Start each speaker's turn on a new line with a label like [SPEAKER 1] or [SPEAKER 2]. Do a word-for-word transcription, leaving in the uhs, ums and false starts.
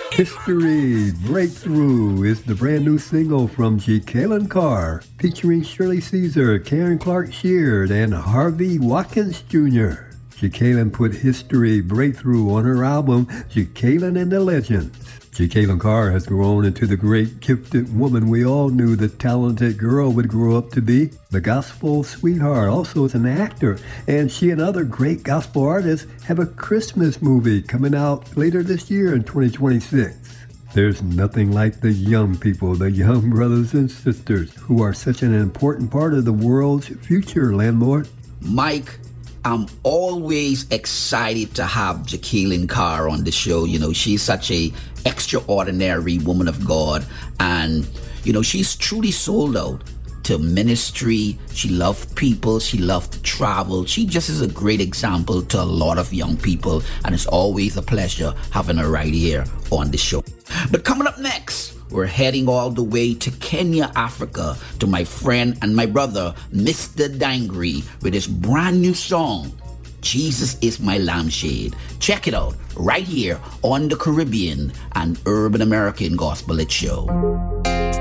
[SPEAKER 1] History Breakthrough is the brand new single from Jekalyn Carr, featuring Shirley Caesar, Karen Clark Sheard, and Harvey Watkins Junior Jekalyn put History Breakthrough on her album, Jekalyn and the Legends. Jekalyn Carr has grown into the great gifted woman we all knew the talented girl would grow up to be. The gospel sweetheart also is an actor, and she and other great gospel artists have a Christmas movie coming out later this year in twenty twenty-six. There's nothing like the young people, the young brothers and sisters, who are such an important part of the world's future, landlord.
[SPEAKER 2] Mike, I'm always excited to have Jekalyn Carr on the show. You know, she's such a extraordinary woman of God, and, you know, she's truly sold out to ministry. She loved people. She loved to travel. She just is a great example to a lot of young people, and it's always a pleasure having her right here on the show. But coming up next, we're heading all the way to Kenya, Africa, to my friend and my brother, Mister Dangry, with his brand new song, Jesus is My Lampshade. Check it out right here on the Caribbean and Urban American Gospel Show.